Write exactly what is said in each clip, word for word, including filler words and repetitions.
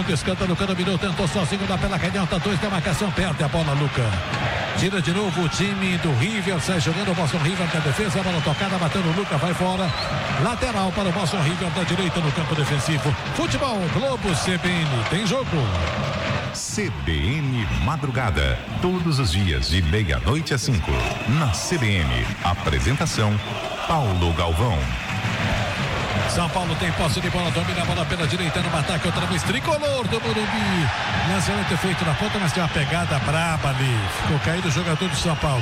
ponta esquerda, Luca dominou, tentou sozinho lá pela canhota, dois da marcação, perde a bola, Luca. Tira de novo o time do River, sai jogando o Boston River na defesa, bola tocada, batendo o Luca, vai fora. Lateral para o Boston River da direita no campo defensivo. Futebol Globo C B N, tem jogo. C B N Madrugada, todos os dias de meia-noite a cinco. Na C B N, apresentação Paulo Galvão. São Paulo tem posse de bola, domina a bola pela direita no ataque, outra vez tricolor do Morumbi. Lançamento feito na ponta, mas tem uma pegada braba ali. Ficou caído o jogador do São Paulo.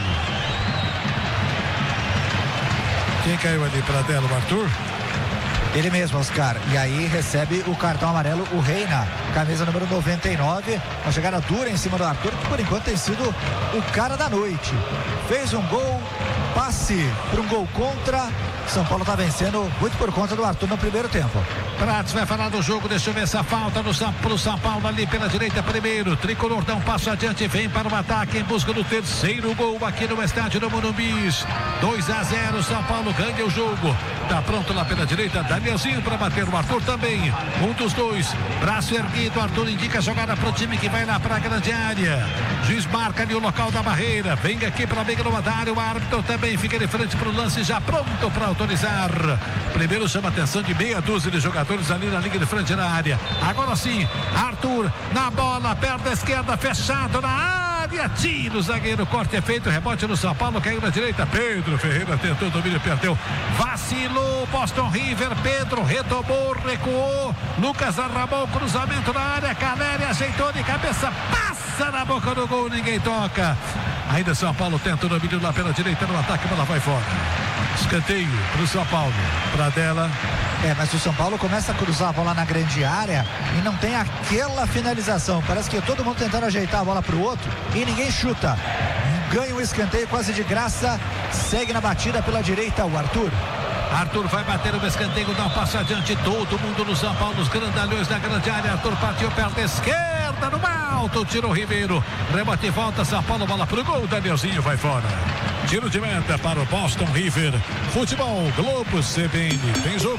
Quem caiu ali para dela, o Arthur? Ele mesmo, Oscar. E aí recebe o cartão amarelo, o Reina, camisa número noventa e nove. Uma chegada dura em cima do Arthur, que por enquanto tem sido o cara da noite. Fez um gol, passe para um gol contra. São Paulo está vencendo muito por conta do Arthur no primeiro tempo. Prates vai falar do jogo, deixa eu ver essa falta no São, pro São Paulo ali pela direita primeiro. Tricolor dá um passo adiante, vem para o ataque em busca do terceiro gol aqui no estádio do Morumbi. dois a zero, São Paulo ganha o jogo. Tá pronto lá pela direita, Danielzinho para bater o Arthur também. Um dos dois, braço erguido, Arthur indica a jogada pro time que vai lá para a grande área. Juiz marca ali o local da barreira, vem aqui para a meia no área, o árbitro também fica de frente para o lance, já pronto para autorizar. Primeiro chama a atenção de meia dúzia de jogadores ali na linha de frente na área. Agora sim, Arthur na bola, perna esquerda, fechado na área, tira o zagueiro, corte é feito, rebote no São Paulo, caiu na direita, Pedro Ferreira tentou, domínio, perdeu, vacilou, Boston River, Pedro retomou, recuou, Lucas arramou, cruzamento na área, Caleri ajeitou de cabeça, passa na boca do gol, ninguém toca. Ainda São Paulo tenta o domínio lá pela direita no ataque, a bola vai fora. Escanteio pro São Paulo, pra dela. É, mas o São Paulo começa a cruzar a bola na grande área e não tem aquela finalização. Parece que todo mundo tentando ajeitar a bola pro outro e ninguém chuta. Ganha um escanteio quase de graça, segue na batida pela direita o Arthur. Arthur vai bater o escanteio, dá um passo adiante, todo mundo no São Paulo, os grandalhões da grande área. Arthur partiu perna esquerda, no alto, tirou Ribeiro, rebote e volta, São Paulo, bola pro gol, Danielzinho vai fora. Tiro de meta para o Boston River. Futebol Globo C B N, tem jogo.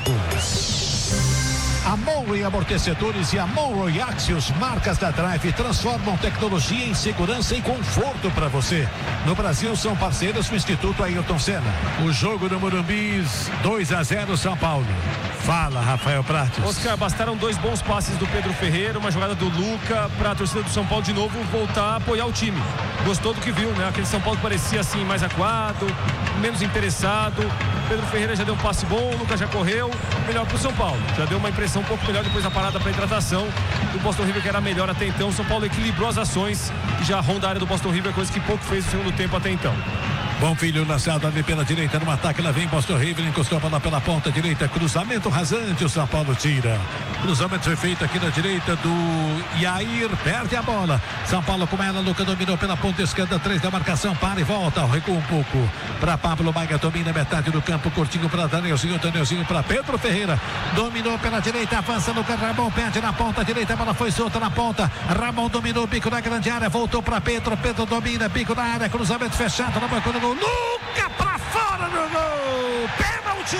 A Monroe Amortecedores e a Monroe Axios, marcas da Drive, transformam tecnologia em segurança e conforto para você. No Brasil são parceiros do Instituto Ayrton Senna. O jogo no Morumbi, dois a zero São Paulo. Fala, Rafael Prates. Oscar, bastaram dois bons passes do Pedro Ferreira, uma jogada do Luca para a torcida do São Paulo de novo voltar a apoiar o time. Gostou do que viu, né? Aquele São Paulo parecia assim mais acuado, menos interessado. Pedro Ferreira já deu um passe bom, o Luca já correu, melhor para o São Paulo. Já deu uma impressão um pouco melhor depois da parada para hidratação do Boston River, que era melhor até então. O São Paulo equilibrou as ações e já ronda a área do Boston River, coisa que pouco fez no segundo tempo até então. Bom Filho lançado ali pela direita no ataque, lá vem Boston River, encostou a bola pela ponta direita, cruzamento rasante, o São Paulo tira. Cruzamento foi feito aqui na direita do Yair, perde a bola. São Paulo com ela, Luca dominou pela ponta esquerda, três da marcação, para e volta, recua um pouco para Pablo Maia, domina metade do campo, curtinho para Danielzinho, Danielzinho para Pedro Ferreira, dominou pela direita, avança Lucas Ramon, perde na ponta direita, a bola foi solta na ponta, Ramon dominou, bico na grande área, voltou para Pedro, Pedro domina, bico na área, cruzamento fechado na boca do gol, Luca para fora do gol, pênalti!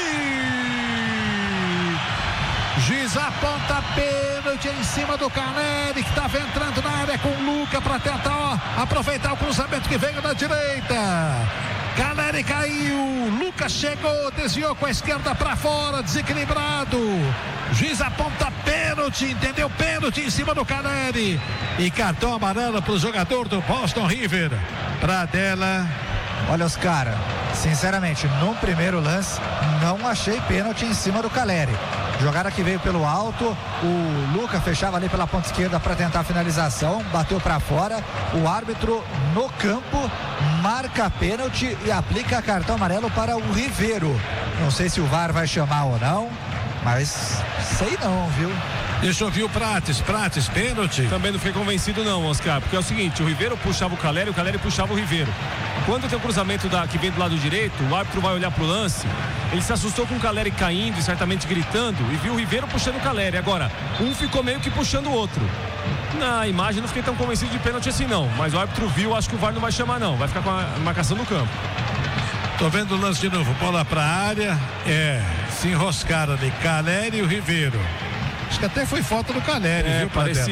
Juiz aponta pênalti em cima do Caleri, que estava entrando na área com o Luca para tentar ó, aproveitar o cruzamento que veio da direita. Caleri caiu, Lucas chegou, desviou com a esquerda para fora, desequilibrado. Juiz aponta pênalti, entendeu? Pênalti em cima do Caleri. E cartão amarelo para o jogador do Boston River. Para dela. Olha, os caras, sinceramente, no primeiro lance, não achei pênalti em cima do Caleri. Jogada que veio pelo alto, o Luca fechava ali pela ponta esquerda para tentar a finalização, bateu para fora, o árbitro no campo marca pênalti e aplica cartão amarelo para o Ribeiro. Não sei se o V A R vai chamar ou não, mas sei não, viu? Deixa eu ouvir o Prates, Prates, pênalti. Também não fiquei convencido não, Oscar, porque é o seguinte, o Ribeiro puxava o Caleri, o Caleri puxava o Ribeiro. Quando tem o cruzamento da, que vem do lado direito, o árbitro vai olhar pro lance, ele se assustou com o Caleri caindo e certamente gritando e viu o Ribeiro puxando o Caleri. Agora, um ficou meio que puxando o outro. Na imagem não fiquei tão convencido de pênalti assim não, mas o árbitro viu, acho que o V A R não vai chamar não, vai ficar com a marcação no campo. Tô vendo o lance de novo, bola pra área, é, se enroscaram ali, Caleri e o Ribeiro. Acho que até foi falta do Caleri, é, viu, parecia.